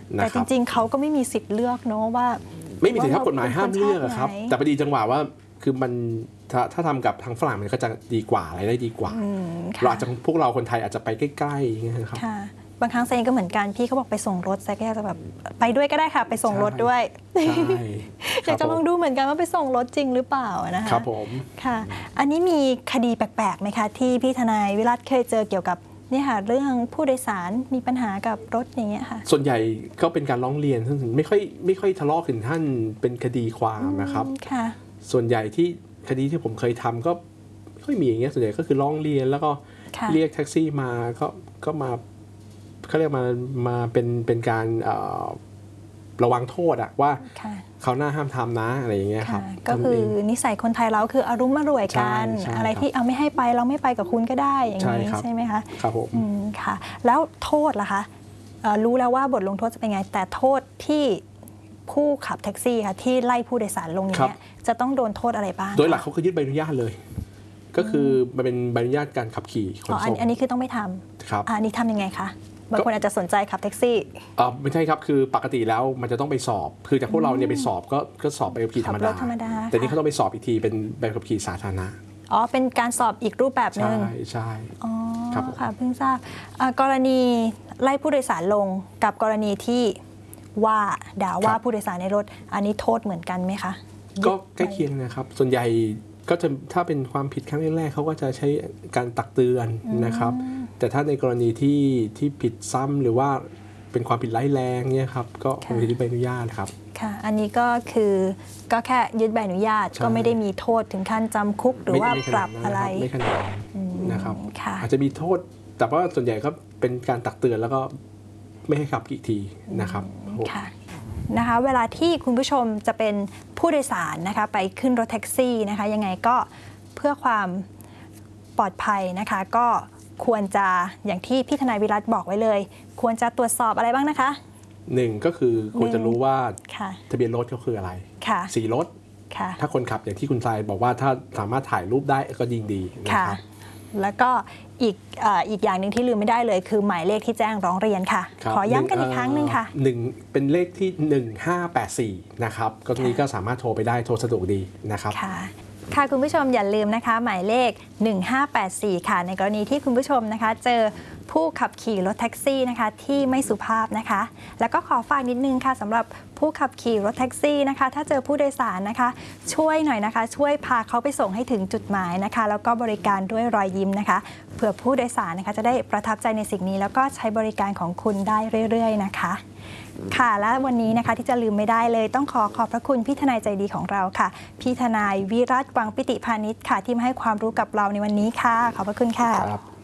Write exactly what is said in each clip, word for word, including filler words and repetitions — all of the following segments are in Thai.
แต่จริงๆเขาก็ไม่มีสิทธิ์เลือกเนาะว่าไม่มีสิทธิ์ครับกฎหมายห้ามเลือกครับแต่พอดีจังหวะว่าคือมันถ้าถ้าทำกับทางฝรั่งมันก็จะดีกว่าอะไรได้ดีกว่าเราอาจจะพวกเราคนไทยอาจจะไปใกล้ๆอย่างเงี้ยครับบางครั้งเซนก็เหมือนกันพี่เขาบอกไปส่งรถแซก็จะแบบไปด้วยก็ได้ค่ะไปส่งรถด้วยอยากจะลองดูเหมือนกันว่าไปส่งรถจริงหรือเปล่านะคะครับผมค่ะอันนี้มีคดีแปลกๆไหมคะที่พี่ทนายวิรัตเคยเจอเกี่ยวกับเนี่ยค่ะเรื่องผู้โดยสารมีปัญหากับรถอย่างเงี้ยค่ะส่วนใหญ่ก็เป็นการร้องเรียนซึ่งไม่ค่อยไม่ค่อยทะเลาะถึงท่านเป็นคดีความนะครับค่ะส่วนใหญ่ที่คดีที่ผมเคยทำก็ไม่ค่อยมีอย่างเงี้ยส่วนใหญ่ก็คือร้องเรียนแล้วก็เรียกแท็กซี่มาก็ก็มาเขาเรียกมามาเป็นเป็นการระวังโทษอะว่าเขาหน้าห้ามทำนะอะไรอย่างเงี้ยครับก็คือนิสัยคนไทยเราคืออารมณ์มารวยกันอะไรที่เอาไม่ให้ไปเราไม่ไปกับคุณก็ได้อย่างนี้ใช่ไหมคะครับผมค่ะแล้วโทษล่ะคะรู้แล้วว่าบทลงโทษจะเป็นไงแต่โทษที่ผู้ขับแท็กซี่ค่ะที่ไล่ผู้โดยสารลงอย่างเงี้ยจะต้องโดนโทษอะไรบ้างโดยหลักเขาคือยึดใบอนุญาตเลยก็คือมันเป็นใบอนุญาตการขับขี่ขนส่งอันนี้คือต้องไม่ทำครับอันนี้ทำยังไงคะบางคนอาจจะสนใจขับแท็กซี่อ๋อไม่ใช่ครับคือปกติแล้วมันจะต้องไปสอบคือจากพวกเราเนี่ยไปสอบก็ก็สอบใบขับขี่ธรรมดาแต่นี่เขาต้องไปสอบอีกทีเป็นใบขับขี่สาธารณะอ๋อเป็นการสอบอีกรูปแบบนึงใช่ใช่อ๋อค่ะเพิ่งทราบกรณีไล่ผู้โดยสารลงกับกรณีที่ว่าด่าว่าผู้โดยสารในรถอันนี้โทษเหมือนกันไหมคะก็ใกล้เคียงนะครับส่วนใหญ่ก็จะถ้าเป็นความผิดครั้งแรกๆเขาก็จะใช้การตักเตือนนะครับแต่ถ้าในกรณีที่ที่ผิดซ้ำหรือว่าเป็นความผิดร้ายแรงเนี่ยครับก็คงจะยึดใบอนุญาตครับค่ะอันนี้ก็คือก็แค่ยึดใบอนุญาตก็ไม่ได้มีโทษถึงขั้นจำคุกหรือว่าปรับอะไรไม่ขนาดนั้นนะครับอาจจะมีโทษแต่ว่าส่วนใหญ่ก็เป็นการตักเตือนแล้วก็ไม่ให้ขับอีกทีนะครับค่ะนะคะเวลาที่คุณผู้ชมจะเป็นผู้โดยสารนะคะไปขึ้นรถแท็กซี่นะคะยังไงก็เพื่อความปลอดภัยนะคะก็ควรจะอย่างที่พี่ทนายวิรัตบอกไว้เลยควรจะตรวจสอบอะไรบ้างนะคะหนึ่งก็คือควรจะรู้ว่าทะเบียนรถก็คืออะไรสีรถถ้าคนขับอย่างที่คุณทรายบอกว่าถ้าสามารถถ่ายรูปได้ก็ยิ่งดีนะครับแล้วก็อีกอีกอย่างหนึ่งที่ลืมไม่ได้เลยคือหมายเลขที่แจ้งร้องเรียนค่ะขอย้ำกันอีกครั้งหนึ่งค่ะหนึ่งเป็นเลขที่หนึ่งห้าแปดสี่นะครับก็ตรงนี้ก็สามารถโทรไปได้โทรสะดวกดีนะครับค่ะค่ะคุณผู้ชมอย่าลืมนะคะหมายเลขหนึ่งห้าแปดสี่ค่ะในกรณีที่คุณผู้ชมนะคะเจอผู้ขับขี่รถแท็กซี่นะคะที่ไม่สุภาพนะคะแล้วก็ขอฝากนิดนึงค่ะสำหรับผู้ขับขี่รถแท็กซี่นะคะถ้าเจอผู้โดยสารนะคะช่วยหน่อยนะคะช่วยพาเขาไปส่งให้ถึงจุดหมายนะคะแล้วก็บริการด้วยรอยยิ้มนะคะเผื่อผู้โดยสารนะคะจะได้ประทับใจในสิ่งนี้แล้วก็ใช้บริการของคุณได้เรื่อยๆนะคะค่ะและวันนี้นะคะที่จะลืมไม่ได้เลยต้องขอขอบพระคุณพี่ทนายใจดีของเราค่ะพี่ทนายวิรัต วังปิติพานิชค่ะที่มาให้ความรู้กับเราในวันนี้ค่ะขอบพระคุณค่ะ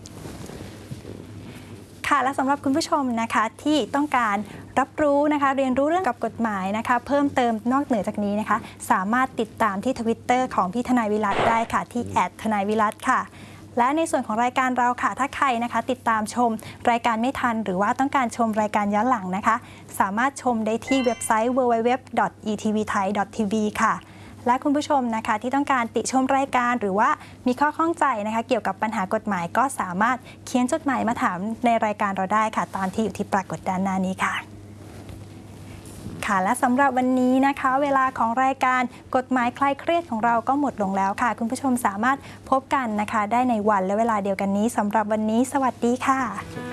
ค่ะและสำหรับคุณผู้ชมนะคะที่ต้องการรับรู้นะคะเรียนรู้เรื่องกับกฎหมายนะคะเพิ่มเติมนอกเหนือจากนี้นะคะสามารถติดตามที่ ทวิตเตอร์ ของพี่ทนายวิรัตได้ค่ะที่แอดทนายวิรัตค่ะและในส่วนของรายการเราค่ะถ้าใครนะคะติดตามชมรายการไม่ทันหรือว่าต้องการชมรายการย้อนหลังนะคะสามารถชมได้ที่เว็บไซต์ ดับเบิลยู ดับเบิลยู ดับเบิลยู ดอท อี ที วี ไทย ดอท ที วี ค่ะและคุณผู้ชมนะคะที่ต้องการติชมรายการหรือว่ามีข้อข้องใจนะคะเกี่ยวกับปัญหากฎหมายก็สามารถเขียนจดหมายมาถามในรายการเราได้ค่ะตามที่อยู่ที่ปรากฏด้านหน้านี้ค่ะค่ะและสำหรับวันนี้นะคะเวลาของรายการกฎหมายคลายเครียดของเราก็หมดลงแล้วค่ะคุณผู้ชมสามารถพบกันนะคะได้ในวันและเวลาเดียวกันนี้สำหรับวันนี้สวัสดีค่ะ